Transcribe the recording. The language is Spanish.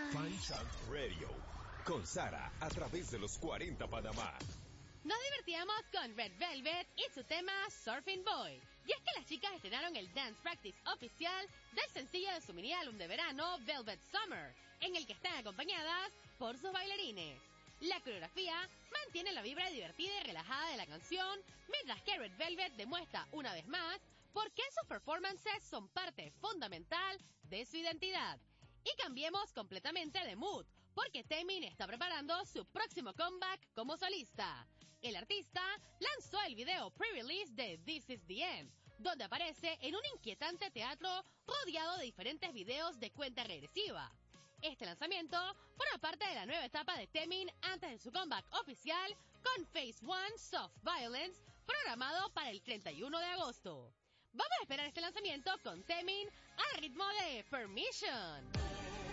Chart Radio con Sara a través de los 40 Panamá. Nos divertíamos con Red Velvet y su tema Surfing Boy. Y es que las chicas estrenaron el dance practice oficial del sencillo de su mini álbum de verano Velvet Summer, en el que están acompañadas por sus bailarines. La coreografía mantiene la vibra divertida y relajada de la canción, mientras que Red Velvet demuestra una vez más por qué sus performances son parte fundamental de su identidad. Y cambiemos completamente de mood, porque Taemin está preparando su próximo comeback como solista. El artista lanzó el video pre-release de This Is The End, donde aparece en un inquietante teatro rodeado de diferentes videos de cuenta regresiva. Este lanzamiento forma parte de la nueva etapa de Taemin antes de su comeback oficial con Phase 1 Soft Violence, programado para el 31 de agosto. Vamos a esperar este lanzamiento con Taemin al ritmo de Permission.